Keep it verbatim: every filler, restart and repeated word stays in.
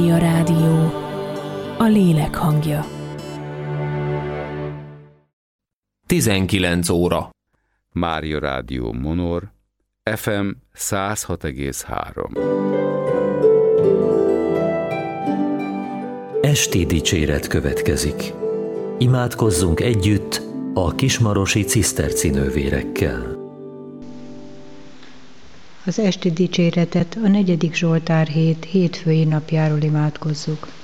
A rádió, a lélek hangja. tizenkilenc óra. Mária Rádió Monor, ef em száz hat egész három. Esti dicséret következik. Imádkozzunk együtt a kismarosi cisztercinővérekkel. Az esti dicséretet a negyedik Zsoltár hét hétfői napjáról imádkozzuk.